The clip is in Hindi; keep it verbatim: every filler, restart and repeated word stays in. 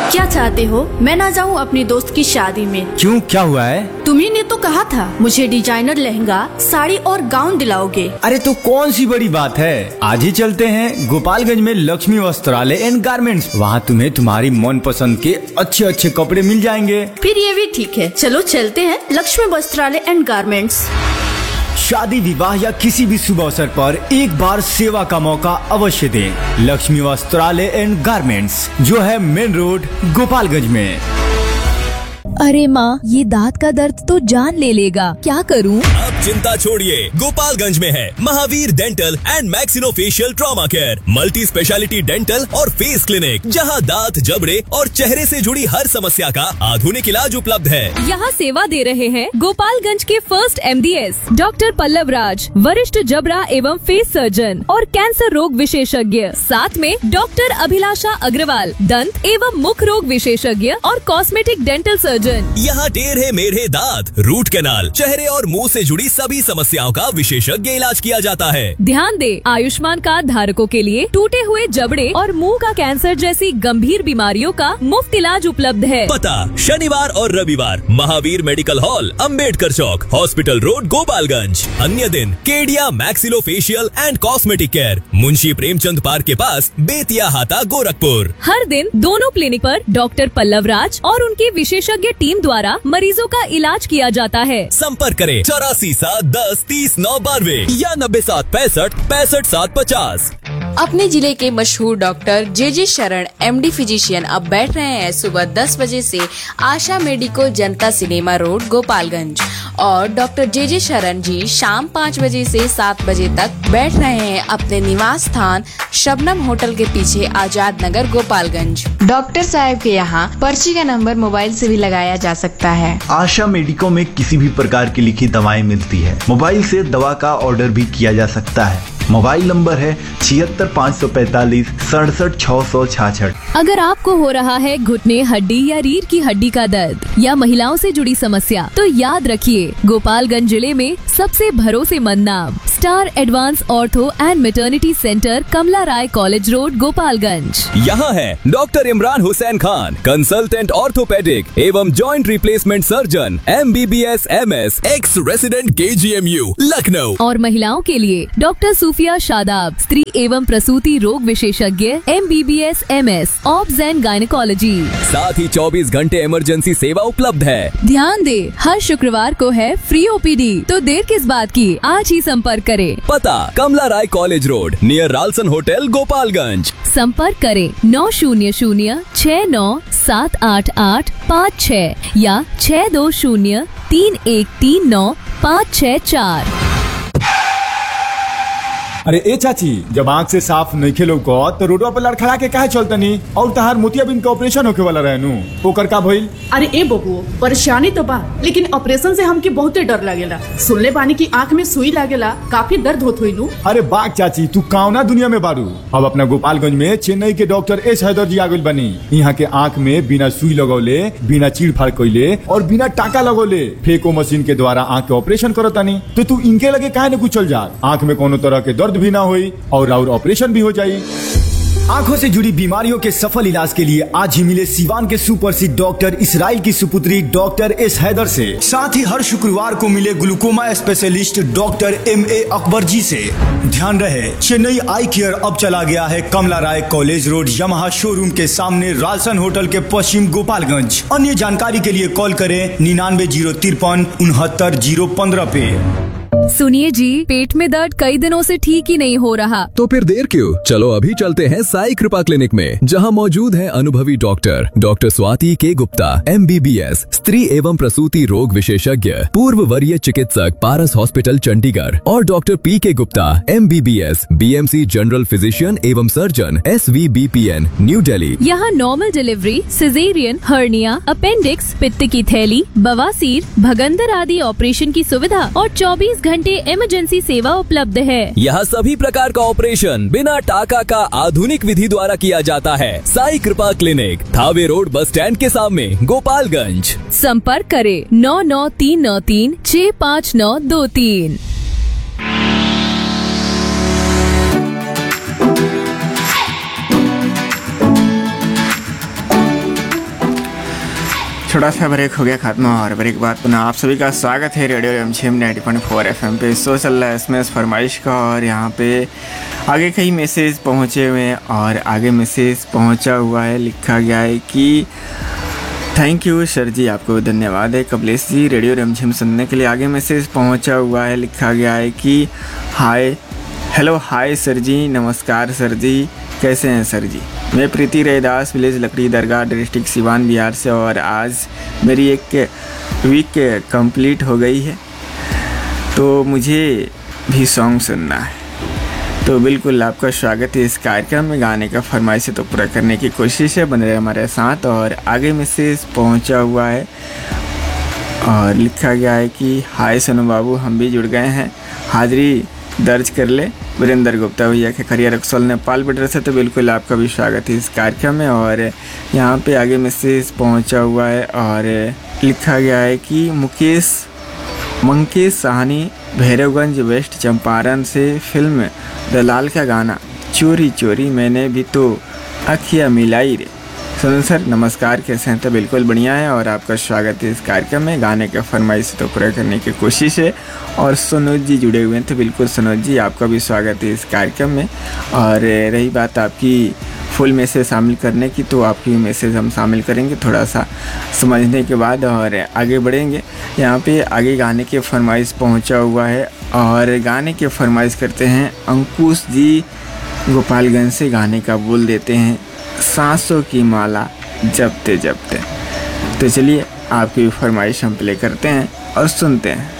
क्या चाहते हो, मैं ना जाऊँ अपनी दोस्त की शादी में? क्यों, क्या हुआ है? तुम्ही ने तो कहा था मुझे डिजाइनर लहंगा, साड़ी और गाउन दिलाओगे। अरे तो कौन सी बड़ी बात है, आज ही चलते हैं गोपालगंज में लक्ष्मी वस्त्रालय एंड गारमेंट्स। वहाँ तुम्हें तुम्हारी मन पसंद के अच्छे अच्छे कपड़े मिल जाएंगे। फिर ये भी ठीक है, चलो चलते हैं लक्ष्मी वस्त्रालय एंड गारमेंट्स। शादी, विवाह या किसी भी शुभ अवसर पर एक बार सेवा का मौका अवश्य दें। लक्ष्मी वस्त्रालय एंड गारमेंट्स, जो है मेन रोड गोपालगंज में। अरे माँ, ये दांत का दर्द तो जान ले लेगा, क्या करूँ? अब चिंता छोड़िए, गोपालगंज में है Mahavir dental and maxillofacial trauma care, multi speciality dental और फेस क्लिनिक, जहां दांत, जबड़े और चेहरे से जुड़ी हर समस्या का आधुनिक इलाज उपलब्ध है। यहाँ सेवा दे रहे हैं गोपालगंज के first M D S doctor Pallav राज, वरिष्ठ जबड़ा एवं फेस सर्जन और कैंसर रोग विशेषज्ञ। साथ में डॉक्टर अभिलाषा अग्रवाल, दंत एवं मुख रोग विशेषज्ञ और कॉस्मेटिक डेंटल सर्जन। यहाँ टेढ़े मेढ़े दांत, रूट कैनाल, चेहरे और मुंह से जुड़ी सभी समस्याओं का विशेषज्ञ इलाज किया जाता है। ध्यान दे, आयुष्मान कार्ड धारकों के लिए टूटे हुए जबड़े और मुंह का कैंसर जैसी गंभीर बीमारियों का मुफ्त इलाज उपलब्ध है। पता, शनिवार और रविवार महावीर मेडिकल हॉल, अंबेडकर चौक, हॉस्पिटल रोड, गोपालगंज। अन्य दिन Kedia maxillofacial and cosmetic care, Munshi Premchand park के पास, बेतिया हाता, गोरखपुर। हर दिन दोनों क्लिनिक पर डॉक्टर पल्लव राज और उनकी विशेषज्ञ टीम द्वारा मरीजों का इलाज किया जाता है। संपर्क करें चौरासी सात दस तीस नौ बानवे या नब्बे सात पैंसठ पैंसठ सात पचास। अपने जिले के मशहूर डॉक्टर जे जे शरण एम डी फिजिशियन अब बैठ रहे हैं सुबह दस बजे से आशा मेडिको जनता सिनेमा रोड गोपालगंज, और डॉक्टर जे जे शरण जी शाम पाँच बजे से सात बजे तक बैठ रहे हैं अपने निवास स्थान शबनम होटल के पीछे आजाद नगर गोपालगंज। डॉक्टर साहब के यहाँ पर्ची का नंबर मोबाइल से भी लगाया जा सकता है। आशा मेडिको में किसी भी प्रकार की लिखी दवाएं मिलती है, मोबाइल से दवा का ऑर्डर भी किया जा सकता है। मोबाइल नंबर है छिहत्तर पाँच सौ पैतालीस सड़सठ छह सौ छाछठ। अगर आपको हो रहा है घुटने, हड्डी या रीढ़ की हड्डी का दर्द या महिलाओं से जुड़ी समस्या, तो याद रखिए, गोपालगंज जिले में सबसे भरोसेमंद नाम star advance ortho and maternity centre, Kamala Rai college road, Gopalganj. यहाँ है doctor Imran Hussain Khan, consultant orthopaedic एवं joint replacement surgeon, M B B S M S, x resident के जी एम यू लखनऊ। और महिलाओं के लिए डॉक्टर सूफिया शादाब, स्त्री एवं प्रसूति रोग विशेषज्ञ, M B B S M S, obs and gynaecology. साथ ही चौबीस घंटे इमरजेंसी सेवा उपलब्ध है। ध्यान दे, हर शुक्रवार को है फ्री ओ पी डी, तो देर किस बात की, आज ही संपर्क करें। पता, कमला राय college road, near Ralson hotel, Gopalganj. संपर्क करें नौ शून्य शून्य छह नौ सात आठ आठ पाँच छह या छह दो शून्य तीन एक तीन नौ पाँच छह चार। अरे ए चाची, जब आँख से साफ नहीं खेलो को तो रोडवा पर लड़खड़ा के काहे चलतनी? और तहार मोतियाबिंद के ऑपरेशन होके वाला रहनु, ओकर का भइल? अरे ए बबुओ, परेशानी तो बा, लेकिन ऑपरेशन से हमके बहुते डर लागेला। सुनले बानी की आँख में सुई लागेला, काफी दर्द होत होई नु। अरे बाग चाची, तू कावना दुनिया में बारू। अब अपना गोपालगंज में चेन्नई के डॉक्टर एस हैदर जी आगुल बनी। यहाँ के आँख में बिना सुई लगौले, बिना चीड़ फाड़ कइले और बिना टाका लगौले फेको मशीन के द्वारा आँख के ऑपरेशन करतानी। तो तू इनके लगे काहे न कुछ चल जा, आँख में कोनो तरह के दर्द भी ना होई और और ऑपरेशन भी हो जाई। आंखों से जुड़ी बीमारियों के सफल इलाज के लिए आज ही मिले सीवान के सुप्रसिद्ध डॉक्टर इसराइल की सुपुत्री डॉक्टर एस हैदर से। साथ ही हर शुक्रवार को मिले glaucoma specialist doctor M A Akbar जी से। ध्यान रहे, चेन्नई आई केयर अब चला गया है कमला राय कॉलेज रोड, यमहा शोरूम के सामने, रालसन होटल के पश्चिम, गोपालगंज। अन्य जानकारी के लिए कॉल करें निन्यानवे जीरो तिरपन उनहत्तर जीरो पंद्रह पे। सुनिए जी, पेट में दर्द कई दिनों से ठीक ही नहीं हो रहा। तो फिर देर क्यों, चलो अभी चलते हैं साई कृपा क्लिनिक में, जहां मौजूद है अनुभवी डॉक्टर डॉक्टर स्वाति के Gupta, M B B S, स्त्री एवं प्रसूति रोग विशेषज्ञ, पूर्व वरीय चिकित्सक, पारस हॉस्पिटल चंडीगढ़, और डॉक्टर पी के Gupta, M B B S, B M C general physician एवं surgeon, S V B P N, new Delhi. यहाँ normal delivery, caesarean, hernia, appendix, पित्त की थैली, बवासीर, भगंदर आदि ऑपरेशन की सुविधा और चौबीस घंटे इमरजेंसी सेवा उपलब्ध है। यहाँ सभी प्रकार का ऑपरेशन बिना टाका का आधुनिक विधि द्वारा किया जाता है। साई कृपा clinic, Thawe road, bus stand के सामने, गोपालगंज। संपर्क करें नौ नौ तीन नौ तीन छह पाँच नौ दो तीन। छोटा सा ब्रेक हो गया खत्म और ब्रेक के बाद पुनः आप सभी का स्वागत है radio रमझिम ninety point four FM पे। शो चल रहा है इसमें फरमाइश का और यहाँ पे आगे कई मैसेज पहुँचे हुए हैं और आगे मैसेज पहुँचा हुआ है, लिखा गया है कि थैंक यू सर जी, आपको धन्यवाद है कमलेश जी रेडियो रमझिम सुनने के लिए। आगे मैसेज पहुँचा हुआ है, लिखा गया है कि हाय हेलो हाय सर जी, नमस्कार सर जी, कैसे हैं सर जी। मैं प्रीति रैदास, विलेज लकड़ी दरगाह, डिस्ट्रिक्ट सिवान बिहार से, और आज मेरी एक वीक कंप्लीट हो गई है तो मुझे भी सॉन्ग सुनना है। तो बिल्कुल आपका स्वागत है इस कार्यक्रम में। गाने का फरमाइश तो पूरा करने की कोशिश है, बन रहे हमारे साथ। और आगे मैसेज पहुंचा हुआ है और लिखा गया है कि हाय सोनू बाबू, हम भी जुड़ गए हैं, हाजिरी दर्ज कर ले। वीरेंद्र गुप्ता भैया के खरिया रक्सौल नेपाल बॉर्डर से। तो बिल्कुल आपका भी स्वागत है इस कार्यक्रम में। और यहाँ पे आगे मैसेज पहुँचा हुआ है और लिखा गया है कि मुकेश मंकेश साहनी, भैरवगंज वेस्ट चंपारण से, फिल्म दलाल का गाना चोरी चोरी मैंने भी तो अखियाँ मिलाई रे। सुनो सर नमस्कार, कैसे हैं? तो बिल्कुल बढ़िया है और आपका स्वागत है इस कार्यक्रम में। गाने का फरमाइश तो पूरा करने की कोशिश है और सनोज जी जुड़े हुए हैं, तो बिल्कुल सनोज जी आपका भी स्वागत है इस कार्यक्रम में। और रही बात आपकी फुल मैसेज शामिल करने की, तो आपकी मैसेज हम शामिल करेंगे थोड़ा सा समझने के बाद और आगे बढ़ेंगे। यहाँ पे आगे गाने के फरमाइश पहुँचा हुआ है और गाने के फरमाइश करते हैं अंकुश जी गोपालगंज से। गाने का बोल देते हैं सांसों की माला जपते जपते। तो चलिए आपकी फरमाइश हम प्ले करते हैं और सुनते हैं।